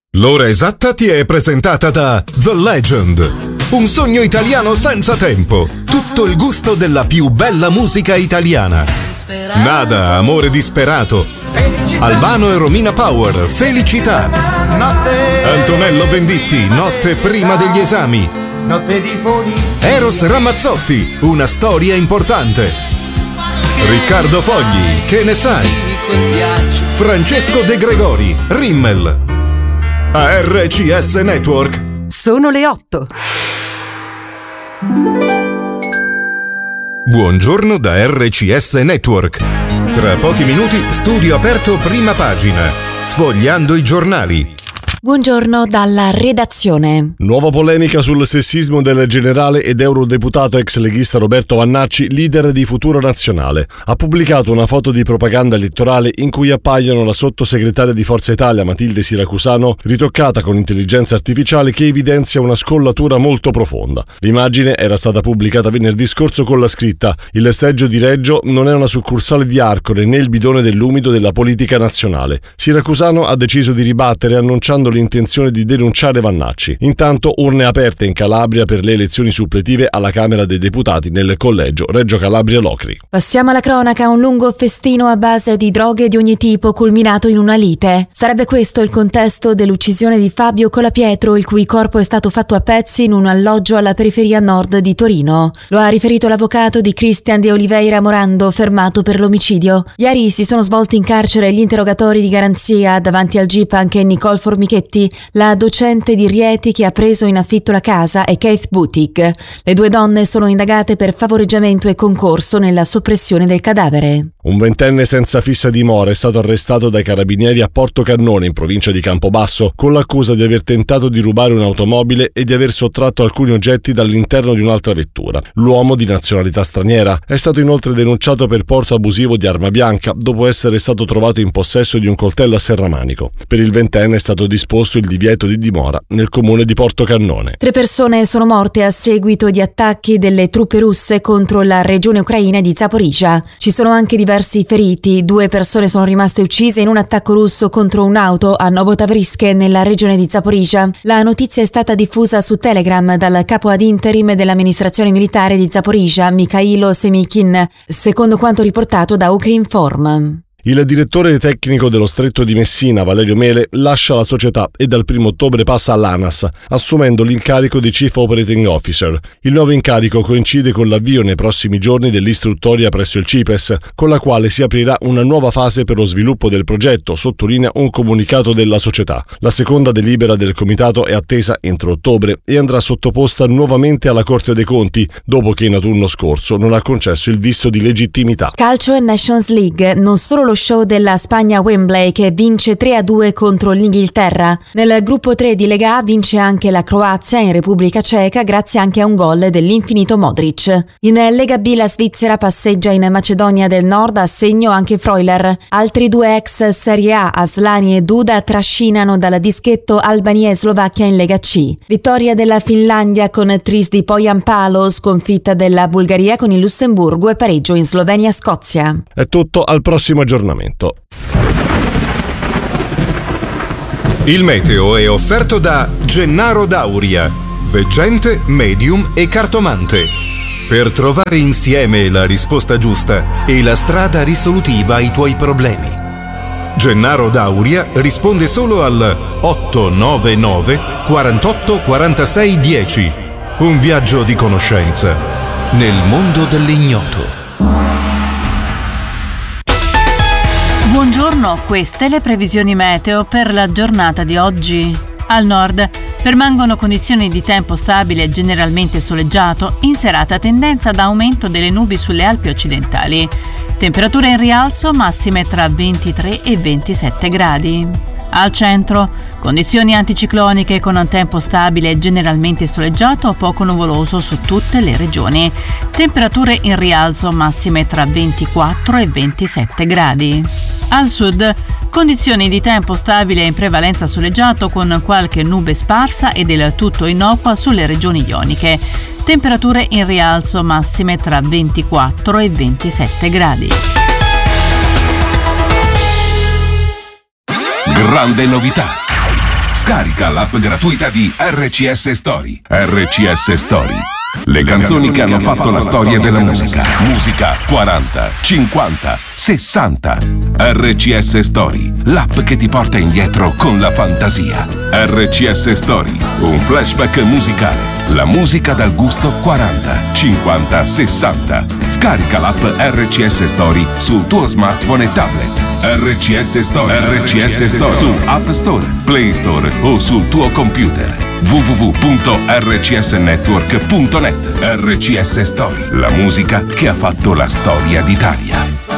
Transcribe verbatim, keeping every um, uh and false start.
L'ora esatta ti è presentata da The Legend, un sogno italiano senza tempo, tutto il gusto della più bella musica italiana. Nada, amore disperato, Albano e Romina Power, Felicità, Antonello Venditti, Notte prima degli esami, Eros Ramazzotti, Una storia importante, Riccardo Fogli, Che ne sai, Francesco De Gregori, Rimmel. A R C S Network sono le otto. Buongiorno da R C S Network. Tra pochi minuti studio aperto prima pagina, sfogliando i giornali. Buongiorno dalla redazione. Nuova polemica sul sessismo del generale ed eurodeputato ex leghista Roberto Vannacci, leader di Futuro Nazionale. Ha pubblicato una foto di propaganda elettorale in cui appaiono la sottosegretaria di Forza Italia Matilde Siracusano, ritoccata con intelligenza artificiale che evidenzia una scollatura molto profonda. L'immagine era stata pubblicata venerdì scorso con la scritta: "Il seggio di Reggio non è una succursale di Arcore né il bidone dell'umido della politica nazionale". Siracusano ha deciso di ribattere annunciando l'intenzione di denunciare Vannacci. Intanto urne aperte in Calabria per le elezioni suppletive alla Camera dei Deputati nel collegio Reggio Calabria Locri. Passiamo alla cronaca. Un lungo festino a base di droghe di ogni tipo culminato in una lite. Sarebbe questo il contesto dell'uccisione di Fabio Colapietro, il cui corpo è stato fatto a pezzi in un alloggio alla periferia nord di Torino. Lo ha riferito l'avvocato di Cristian de Oliveira Morando, fermato per l'omicidio. Ieri si sono svolti in carcere gli interrogatori di garanzia. Davanti al G I P anche Nicole Formichetti, la docente di Rieti che ha preso in affitto la casa, e Keith Boutique. Le due donne sono indagate per favoreggiamento e concorso nella soppressione del cadavere. Un ventenne senza fissa dimora è stato arrestato dai carabinieri a Porto Cannone, in provincia di Campobasso, con l'accusa di aver tentato di rubare un'automobile e di aver sottratto alcuni oggetti dall'interno di un'altra vettura. L'uomo, di nazionalità straniera, è stato inoltre denunciato per porto abusivo di arma bianca dopo essere stato trovato in possesso di un coltello a serramanico. Per il ventenne è stato disposto il divieto di dimora nel comune di Porto Cannone. Tre persone sono morte a seguito di attacchi delle truppe russe contro la regione ucraina di Zaporizhzhia. Ci sono anche diversi feriti. Due persone sono rimaste uccise in un attacco russo contro un'auto a Novotavriske, nella regione di Zaporizhzhia. La notizia è stata diffusa su Telegram dal capo ad interim dell'amministrazione militare di Zaporizhzhia, Mikhailo Semykin, secondo quanto riportato da Ukrinform. Il direttore tecnico dello Stretto di Messina, Valerio Mele, lascia la società e dal primo ottobre passa all'ANAS, assumendo l'incarico di Chief Operating Officer. Il nuovo incarico coincide con l'avvio nei prossimi giorni dell'istruttoria presso il CIPES, con la quale si aprirà una nuova fase per lo sviluppo del progetto, sottolinea un comunicato della società. La seconda delibera del comitato è attesa entro ottobre e andrà sottoposta nuovamente alla Corte dei Conti, dopo che in autunno scorso non ha concesso il visto di legittimità. Calcio e Nations League. Non solo lo show della Spagna Wembley, che vince tre a due contro l'Inghilterra. Nel gruppo tre di Lega A vince anche la Croazia in Repubblica Ceca, grazie anche a un gol dell'infinito Modric. In Lega B la Svizzera passeggia in Macedonia del Nord, a segno anche Freuler. Altri due ex Serie A, Aslani e Duda, trascinano dal dischetto Albania e Slovacchia in Lega C. Vittoria della Finlandia con tris di Pojampalo, sconfitta della Bulgaria con il Lussemburgo e pareggio in Slovenia-Scozia. È tutto, al prossimo aggiornamento. Il meteo è offerto da Gennaro Dauria, veggente, medium e cartomante. Per trovare insieme la risposta giusta e la strada risolutiva ai tuoi problemi. Gennaro Dauria risponde solo al otto nove nove quarantotto quarantasei dieci. Un viaggio di conoscenza nel mondo dell'ignoto. Buongiorno, queste le previsioni meteo per la giornata di oggi. Al nord permangono condizioni di tempo stabile e generalmente soleggiato, in serata tendenza ad aumento delle nubi sulle Alpi occidentali. Temperature in rialzo, massime tra ventitré e ventisette gradi. Al centro, condizioni anticicloniche con un tempo stabile e generalmente soleggiato o poco nuvoloso su tutte le regioni. Temperature in rialzo, massime tra ventiquattro e ventisette gradi. Al sud, condizioni di tempo stabile in prevalenza soleggiato con qualche nube sparsa e del tutto innocua sulle regioni ioniche. Temperature in rialzo, massime tra ventiquattro e ventisette gradi. Grande novità! Scarica l'app gratuita di R C S Story. R C S Story. Le canzoni che hanno fatto la storia della musica. Musica quaranta, cinquanta, sessanta. R C S Story, l'app che ti porta indietro con la fantasia. R C S Story, un flashback musicale. La musica dal gusto quaranta, cinquanta, sessanta. Scarica l'app R C S Story sul tuo smartphone e tablet. R C S Story, R C S Story su App Store, Play Store o sul tuo computer. w w w punto r c s network punto net. R C S Story, la musica che ha fatto la storia d'Italia.